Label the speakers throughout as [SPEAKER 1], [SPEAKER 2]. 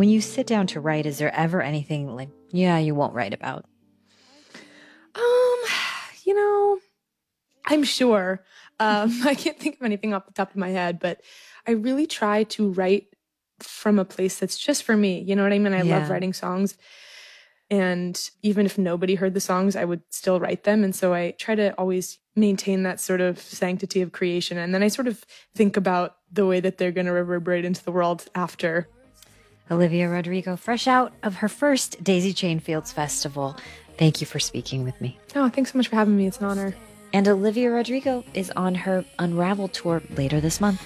[SPEAKER 1] When you sit down to write, is there ever anything like, yeah, you won't write about?
[SPEAKER 2] I'm sure. I can't think of anything off the top of my head, but I really try to write from a place that's just for me. You know what I mean? I love writing songs. And even if nobody heard the songs, I would still write them. And so I try to always maintain that sort of sanctity of creation. And then I sort of think about the way that they're going to reverberate into the world after.
[SPEAKER 1] Olivia Rodrigo, fresh out of her first Daisy Chain Fields Festival. Thank you for speaking with me.
[SPEAKER 2] Oh, thanks so much for having me. It's an honor.
[SPEAKER 1] And Olivia Rodrigo is on her Unravel tour later this month.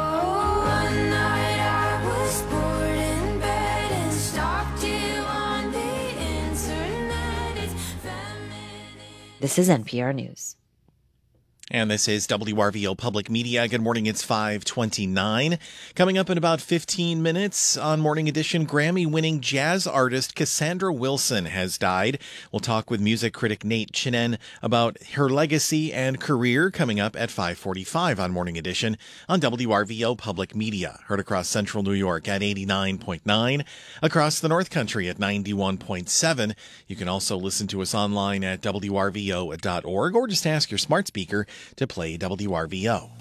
[SPEAKER 1] This is NPR News.
[SPEAKER 3] And this is WRVO Public Media. Good morning. It's 5:29. Coming up in about 15 minutes on Morning Edition, Grammy-winning jazz artist Cassandra Wilson has died. We'll talk with music critic Nate Chinen about her legacy and career coming up at 5:45 on Morning Edition on WRVO Public Media. Heard across central New York at 89.9, across the North Country at 91.7. You can also listen to us online at WRVO.org or just ask your smart speaker to play WRVO.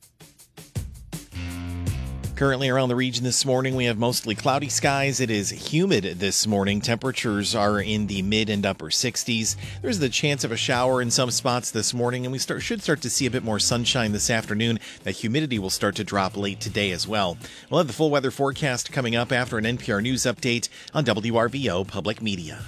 [SPEAKER 3] Currently around the region this morning, we have mostly cloudy skies. It is humid this morning. Temperatures are in the mid and upper 60s. There's the chance of a shower in some spots this morning, and we should start to see a bit more sunshine this afternoon. The humidity will start to drop late today as well. We'll have the full weather forecast coming up after an NPR News update on WRVO Public Media.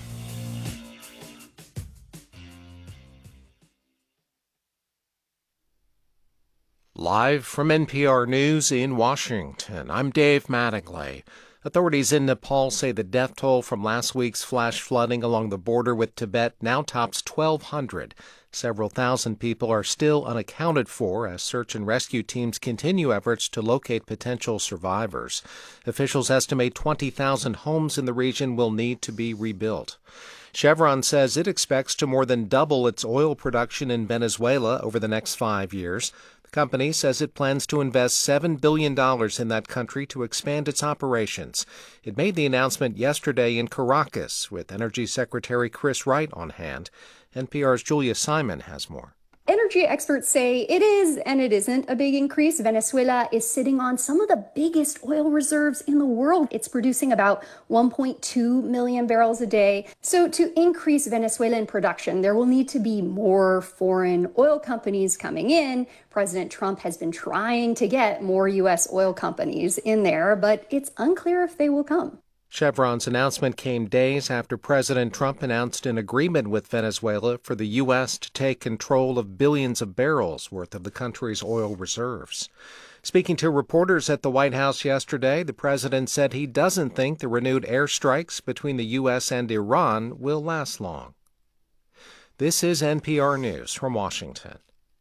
[SPEAKER 4] Live from NPR News in Washington, I'm Dave Mattingly. Authorities in Nepal say the death toll from last week's flash flooding along the border with Tibet now tops 1,200. Several thousand people are still unaccounted for as search and rescue teams continue efforts to locate potential survivors. Officials estimate 20,000 homes in the region will need to be rebuilt. Chevron says it expects to more than double its oil production in Venezuela over the next 5 years. The company says it plans to invest $7 billion in that country to expand its operations. It made the announcement yesterday in Caracas, with Energy Secretary Chris Wright on hand. NPR's Julia Simon has more.
[SPEAKER 5] Energy experts say it is and it isn't a big increase. Venezuela is sitting on some of the biggest oil reserves in the world. It's producing about 1.2 million barrels a day. So to increase Venezuelan production, there will need to be more foreign oil companies coming in. President Trump has been trying to get more U.S. oil companies in there, but it's unclear if they will come.
[SPEAKER 4] Chevron's announcement came days after President Trump announced an agreement with Venezuela for the U.S. to take control of billions of barrels worth of the country's oil reserves. Speaking to reporters at the White House yesterday, the president said he doesn't think the renewed airstrikes between the U.S. and Iran will last long. This is NPR News from Washington.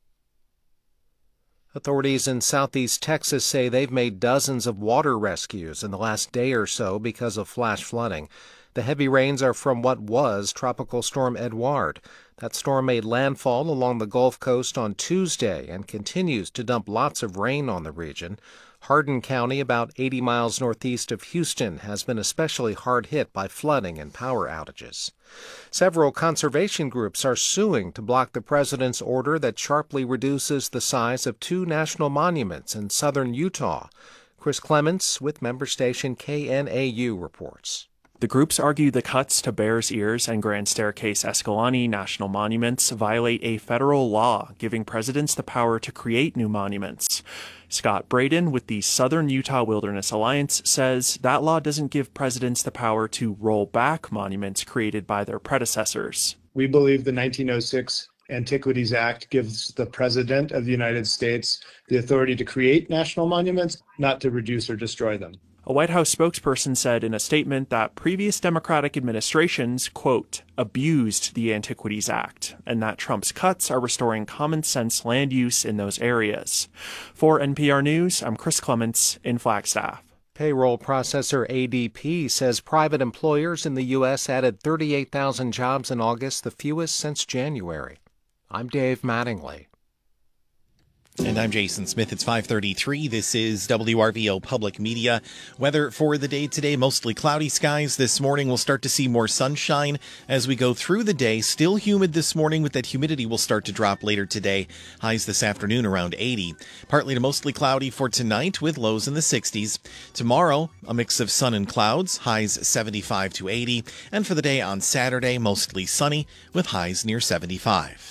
[SPEAKER 4] Authorities in southeast Texas say they've made dozens of water rescues in the last day or so because of flash flooding. The heavy rains are from what was Tropical Storm Edouard. That storm made landfall along the Gulf Coast on Tuesday and continues to dump lots of rain on the region. Hardin County, about 80 miles northeast of Houston, has been especially hard hit by flooding and power outages. Several conservation groups are suing to block the president's order that sharply reduces the size of two national monuments in southern Utah. Chris Clements with member station KNAU reports.
[SPEAKER 6] The groups argue the cuts to Bears Ears and Grand Staircase Escalante national monuments violate a federal law giving presidents the power to create new monuments. Scott Braden with the Southern Utah Wilderness Alliance says that law doesn't give presidents the power to roll back monuments created by their predecessors.
[SPEAKER 7] We believe the 1906 Antiquities Act gives the President of the United States the authority to create national monuments, not to reduce or destroy them.
[SPEAKER 6] A White House spokesperson said in a statement that previous Democratic administrations, quote, abused the Antiquities Act, and that Trump's cuts are restoring common sense land use in those areas. For NPR News, I'm Chris Clements in Flagstaff.
[SPEAKER 4] Payroll processor ADP says private employers in the U.S. added 38,000 jobs in August, the fewest since January. I'm Dave Mattingly.
[SPEAKER 3] And I'm Jason Smith. It's 5:33. This is WRVO Public Media. Weather for the day today, mostly cloudy skies. This morning we'll start to see more sunshine as we go through the day. Still humid this morning, with that humidity will start to drop later today. Highs this afternoon around 80. Partly to mostly cloudy for tonight with lows in the 60s. Tomorrow, a mix of sun and clouds, highs 75 to 80. And for the day on Saturday, mostly sunny with highs near 75.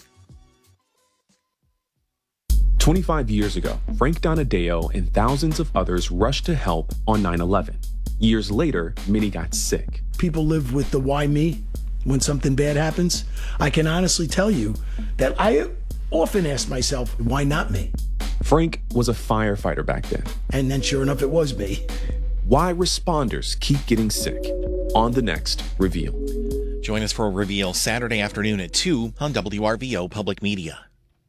[SPEAKER 8] 25 years ago, Frank Donadeo and thousands of others rushed to help on 9/11. Years later, many got sick.
[SPEAKER 9] People live with the why me when something bad happens. I can honestly tell you that I often ask myself, why not me?
[SPEAKER 8] Frank was a firefighter back then.
[SPEAKER 9] And then sure enough, it was me.
[SPEAKER 8] Why responders keep getting sick. On the next Reveal.
[SPEAKER 3] Join us for a Reveal Saturday afternoon at 2 on WRVO Public Media.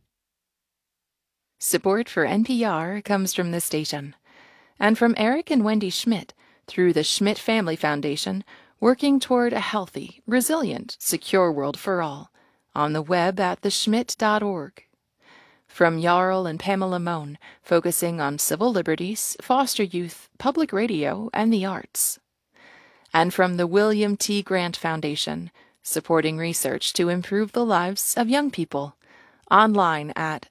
[SPEAKER 10] Support for NPR comes from this station and from Eric and Wendy Schmidt through the Schmidt Family Foundation, working toward a healthy, resilient, secure world for all, on the web at theschmidt.org. From Jarl and Pamela Mohn, focusing on civil liberties, foster youth, public radio, and the arts. And from the William T. Grant Foundation, supporting research to improve the lives of young people. Online at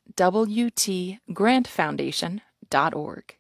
[SPEAKER 10] wtgrantfoundation.org.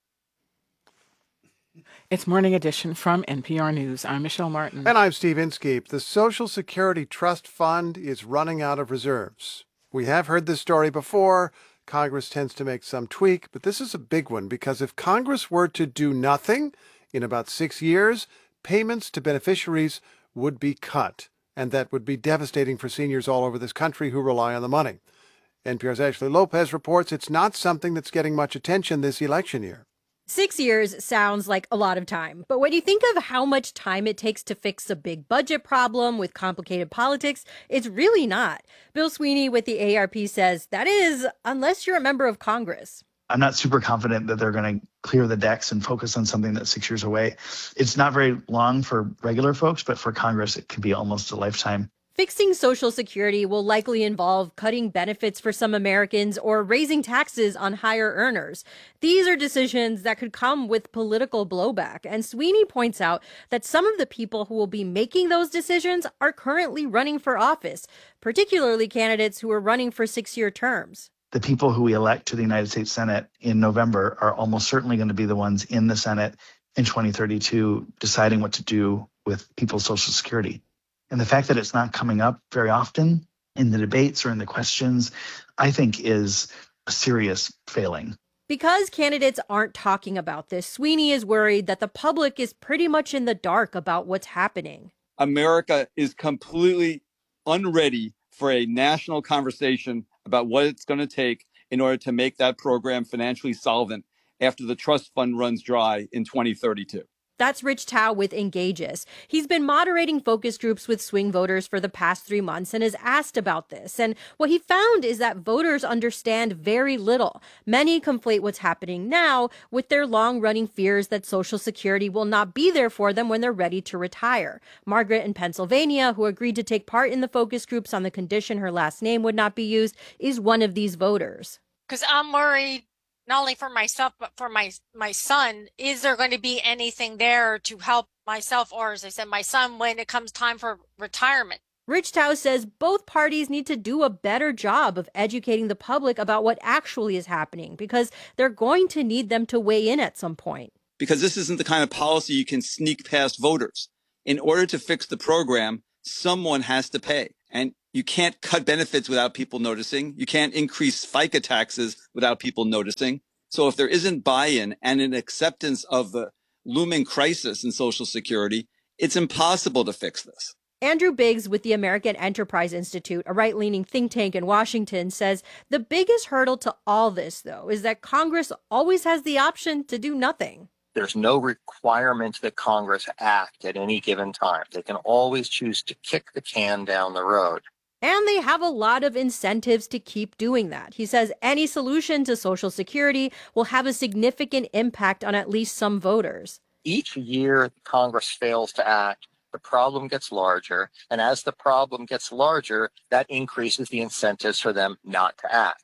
[SPEAKER 11] It's Morning Edition from NPR News. I'm Michelle Martin.
[SPEAKER 12] And I'm Steve Inskeep. The Social Security Trust Fund is running out of reserves. We have heard this story before. Congress tends to make some tweak, but this is a big one because if Congress were to do nothing in about 6 years, payments to beneficiaries would be cut. And that would be devastating for seniors all over this country who rely on the money. NPR's Ashley Lopez reports it's not something that's getting much attention this election year.
[SPEAKER 13] 6 years sounds like a lot of time, but when you think of how much time it takes to fix a big budget problem with complicated politics, it's really not. Bill Sweeney with the ARP says that is, unless you're a member of Congress.
[SPEAKER 14] I'm not super confident that they're going to clear the decks and focus on something that's 6 years away. It's not very long for regular folks, but for Congress, it could be almost a lifetime.
[SPEAKER 13] Fixing Social Security will likely involve cutting benefits for some Americans or raising taxes on higher earners. These are decisions that could come with political blowback. And Sweeney points out that some of the people who will be making those decisions are currently running for office, particularly candidates who are running for 6-year terms.
[SPEAKER 14] The people who we elect to the United States Senate in November are almost certainly going to be the ones in the Senate in 2032 deciding what to do with people's Social Security. And the fact that it's not coming up very often in the debates or in the questions, I think is a serious failing.
[SPEAKER 13] Because candidates aren't talking about this, Sweeney is worried that the public is pretty much in the dark about what's happening.
[SPEAKER 15] America is completely unready for a national conversation about what it's going to take in order to make that program financially solvent after the trust fund runs dry in 2032.
[SPEAKER 13] That's Rich Tao with Engages. He's been moderating focus groups with swing voters for the past 3 months and is asked about this. And what he found is that voters understand very little. Many conflate what's happening now with their long-running fears that Social Security will not be there for them when they're ready to retire. Margaret in Pennsylvania, who agreed to take part in the focus groups on the condition her last name would not be used, is one of these voters.
[SPEAKER 16] Because I'm worried not only for myself, but for my son. Is there going to be anything there to help myself, or as I said, my son, when it comes time for retirement?
[SPEAKER 13] Rich Tao says both parties need to do a better job of educating the public about what actually is happening, because they're going to need them to weigh in at some point.
[SPEAKER 15] Because this isn't the kind of policy you can sneak past voters. In order to fix the program, someone has to pay. And you can't cut benefits without people noticing. You can't increase FICA taxes without people noticing. So if there isn't buy-in and an acceptance of the looming crisis in Social Security, it's impossible to fix this.
[SPEAKER 13] Andrew Biggs with the American Enterprise Institute, a right-leaning think tank in Washington, says the biggest hurdle to all this, though, is that Congress always has the option to do nothing.
[SPEAKER 17] There's no requirement that Congress act at any given time. They can always choose to kick the can down the road.
[SPEAKER 13] And they have a lot of incentives to keep doing that. He says any solution to Social Security will have a significant impact on at least some voters.
[SPEAKER 17] Each year Congress fails to act, the problem gets larger. And as the problem gets larger, that increases the incentives for them not to act.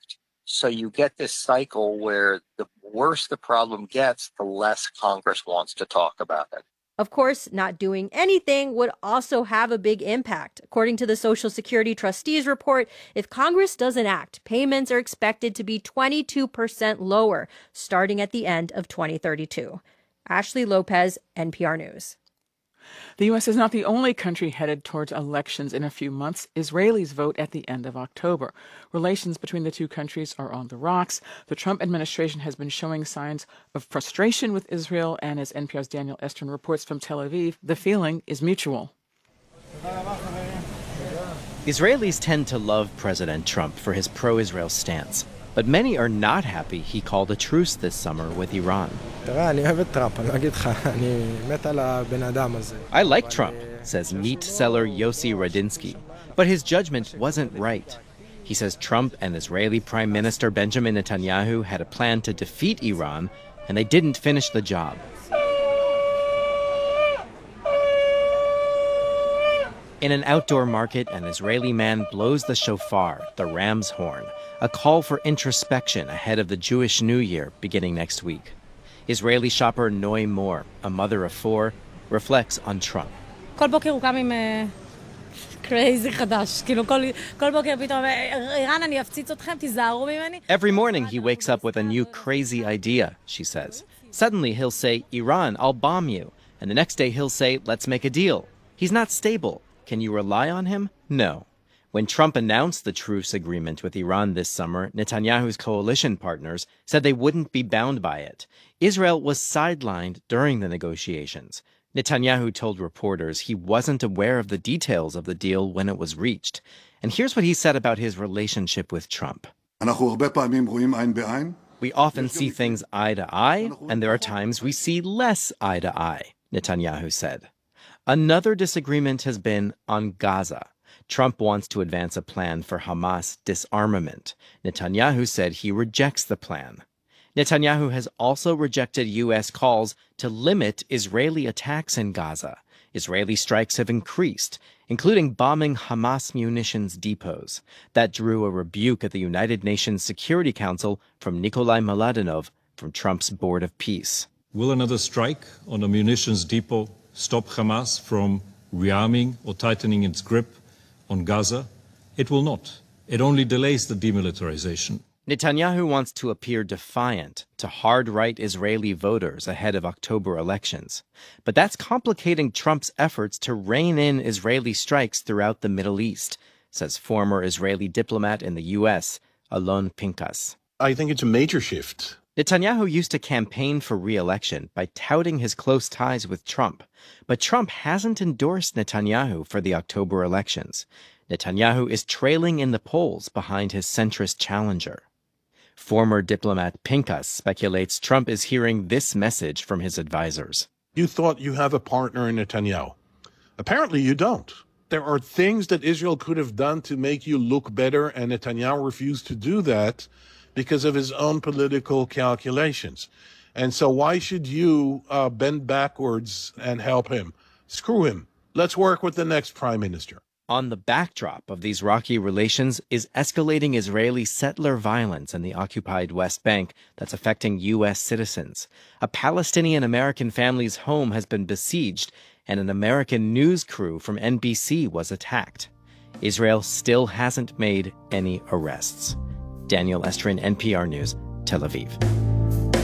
[SPEAKER 17] So you get this cycle where the worse the problem gets, the less Congress wants to talk about it.
[SPEAKER 13] Of course, not doing anything would also have a big impact. According to the Social Security Trustees report, if Congress doesn't act, payments are expected to be 22% lower starting at the end of 2032. Ashley Lopez, NPR News.
[SPEAKER 11] The U.S. is not the only country headed towards elections in a few months. Israelis vote at the end of October. Relations between the two countries are on the rocks. The Trump administration has been showing signs of frustration with Israel, and as NPR's Daniel Estrin reports from Tel Aviv, the feeling is mutual.
[SPEAKER 18] Israelis tend to love President Trump for his pro-Israel stance. But many are not happy he called a truce this summer with Iran. I like Trump, says meat seller Yossi Radinsky. But his judgment wasn't right. He says Trump and Israeli Prime Minister Benjamin Netanyahu had a plan to defeat Iran, and they didn't finish the job. In an outdoor market, an Israeli man blows the shofar, the ram's horn, a call for introspection ahead of the Jewish New Year beginning next week. Israeli shopper Noi Moore, a mother of four, reflects on Trump. Every morning he wakes up with a new crazy idea, she says. Suddenly he'll say, Iran, I'll bomb you. And the next day he'll say, let's make a deal. He's not stable. Can you rely on him? No. When Trump announced the truce agreement with Iran this summer, Netanyahu's coalition partners said they wouldn't be bound by it. Israel was sidelined during the negotiations. Netanyahu told reporters he wasn't aware of the details of the deal when it was reached. And here's what he said about his relationship with Trump. We often see things eye to eye, and there are times we see less eye to eye, Netanyahu said. Another disagreement has been on Gaza. Trump wants to advance a plan for Hamas disarmament. Netanyahu said he rejects the plan. Netanyahu has also rejected U.S. calls to limit Israeli attacks in Gaza. Israeli strikes have increased, including bombing Hamas munitions depots. That drew a rebuke at the United Nations Security Council from Nikolai Mladenov from Trump's Board of Peace.
[SPEAKER 19] Will another strike on a munitions depot stop Hamas from rearming or tightening its grip on Gaza? It will not. It only delays the demilitarization.
[SPEAKER 18] Netanyahu wants to appear defiant to hard-right Israeli voters ahead of October elections. But that's complicating Trump's efforts to rein in Israeli strikes throughout the Middle East, says former Israeli diplomat in the U.S., Alon Pinkas.
[SPEAKER 20] I think it's a major shift.
[SPEAKER 18] Netanyahu used to campaign for re-election by touting his close ties with Trump. But Trump hasn't endorsed Netanyahu for the October elections. Netanyahu is trailing in the polls behind his centrist challenger. Former diplomat Pinkas speculates Trump is hearing this message from his advisors.
[SPEAKER 20] You thought you have a partner in Netanyahu. Apparently you don't. There are things that Israel could have done to make you look better, and Netanyahu refused to do that because of his own political calculations. And so why should you bend backwards and help him? Screw him. Let's work with the next prime minister.
[SPEAKER 18] On the backdrop of these rocky relations is escalating Israeli settler violence in the occupied West Bank that's affecting U.S. citizens. A Palestinian-American family's home has been besieged, and an American news crew from NBC was attacked. Israel still hasn't made any arrests. Daniel Estrin, NPR News, Tel Aviv.